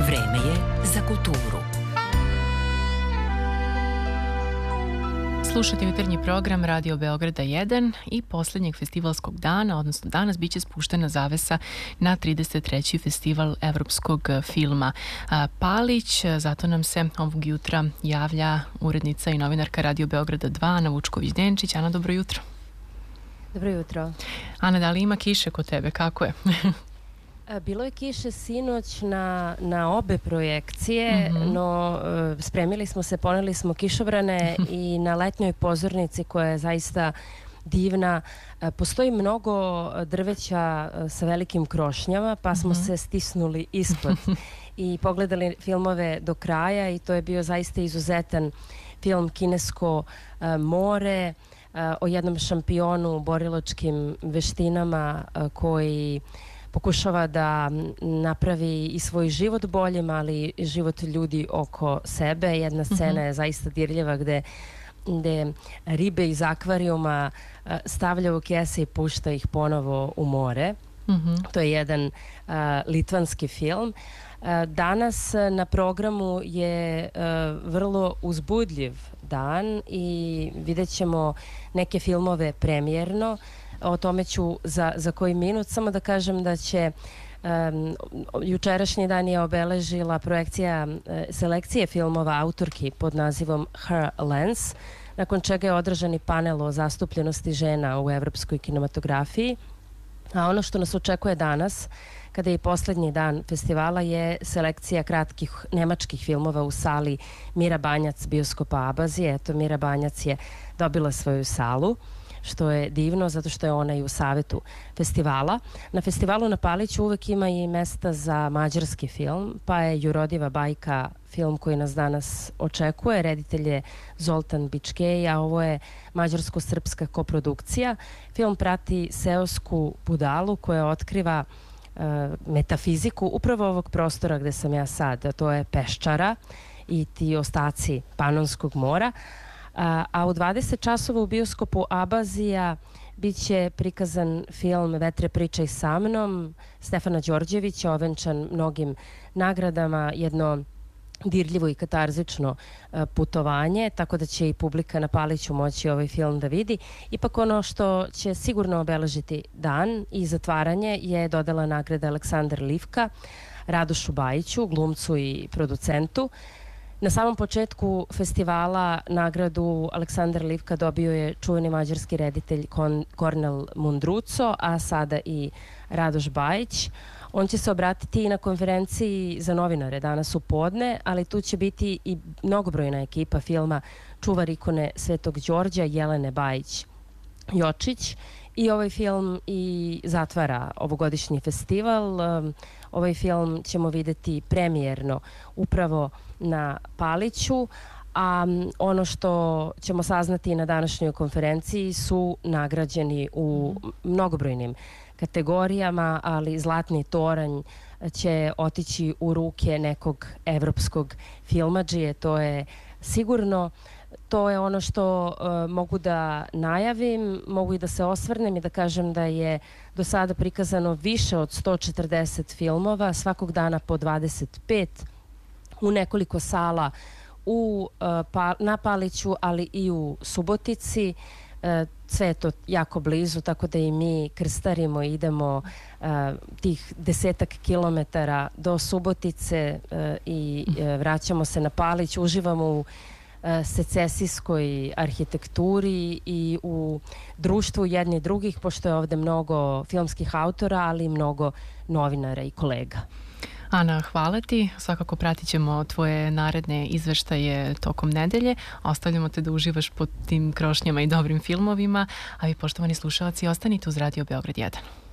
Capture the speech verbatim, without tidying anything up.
Vreme je za kulturu. Slušate jutarnji program Radio Beograda jedan i posljednjeg festivalskog dana, odnosno danas, bit će spuštena zavesa na trideset treći festival evropskog filma Palić. Zato nam se ovog jutra javlja urednica i novinarka Radio Beograda dva, Ana Vučković-Denčić. Ana, dobro jutro. Dobro jutro. Ana, da li ima kiše kod tebe? Kako je? Bilo je kiše sinoć na, na obe projekcije, mm-hmm. no spremili smo se, poneli smo kišobrane i na letnjoj pozornici koja je zaista divna. Postoji mnogo drveća sa velikim krošnjama, pa smo mm-hmm. se stisnuli ispod i pogledali filmove do kraja i to je bio zaista izuzetan film Kinesko more o jednom šampionu u borilačkim veštinama koji pokušava da napravi i svoj život boljim, ali i život ljudi oko sebe. Jedna scena mm-hmm. je zaista dirljiva gde, gde ribe iz akvarijuma stavlja u kese i pušta ih ponovo u more. Mm-hmm. To je jedan uh, litvanski film. Uh, danas na programu je uh, vrlo uzbudljiv dan i vidjet ćemo neke filmove premijerno. O tome ću za, za koji minut. Samo da kažem da će um, jučerašnji dan je obeležila projekcija uh, selekcije filmova autorki pod nazivom Her Lens, nakon čega je održan i panel o zastupljenosti žena u evropskoj kinematografiji. A ono što nas očekuje danas, kada je i poslednji dan festivala, je selekcija kratkih nemačkih filmova u sali Mira Banjac bioskopa Abazije. Eto, Mira Banjac je dobila svoju salu, što je divno, zato što je ona i u savetu festivala. Na festivalu na Paliću uvek ima i mesta za mađarski film, pa je Jurodiva bajka film koji nas danas očekuje. Reditelj je Zoltan Bičkej, a ovo je mađarsko-srpska koprodukcija. Film prati seosku budalu koja otkriva uh, metafiziku upravo ovog prostora gde sam ja sad, a to je Peščara i ti ostaci Panonskog mora. A, a u dvadeset časova u bioskopu Abazija bit će prikazan film Vetre pričaj sa mnom Stefana Đorđevića, ovenčan mnogim nagradama, jedno dirljivo i katarzično uh, putovanje, tako da će i publika na Paliću moći ovaj film da vidi. Ipak ono što će sigurno obeležiti dan i zatvaranje je dodela nagrada Aleksandar Livka Radošu Bajiću, glumcu i producentu. Na samom početku festivala nagradu Aleksandar Livka dobio je čuveni mađarski reditelj Kon, Kornel Mundruco, a sada i Radoš Bajić. On će se obratiti i na konferenciji za novinare danas u podne, ali tu će biti i mnogobrojna ekipa filma Čuvar ikone Svetog Đorđa, Jelene Bajić-Jočić. I ovaj film i zatvara ovogodišnji festival. Um, ovaj film ćemo videti premijerno upravo na Paliću, a um, ono što ćemo saznati na današnjoj konferenciji su nagrađeni u mnogobrojnim kategorijama, ali Zlatni toranj će otići u ruke nekog evropskog filmadžije, to je sigurno. To je ono što uh, mogu da najavim, mogu i da se osvrnem i da kažem da je do sada prikazano više od sto četrdeset filmova, svakog dana po dvadeset pet, u nekoliko sala u, uh, pa, na Paliću, ali i u Subotici. Uh, sve je to jako blizu, tako da i mi krstarimo i idemo uh, tih desetak kilometara do Subotice uh, i uh, vraćamo se na Palić, uživamo u secesijskoj arhitekturi i u društvu jedni drugih, pošto je ovde mnogo filmskih autora, ali i mnogo novinara i kolega. Ana, hvala ti. Svakako pratit ćemo tvoje naredne izveštaje tokom nedelje. Ostavljamo te da uživaš pod tim krošnjama i dobrim filmovima, a vi, poštovani slušalci, ostanite uz Radio Beograd jedan.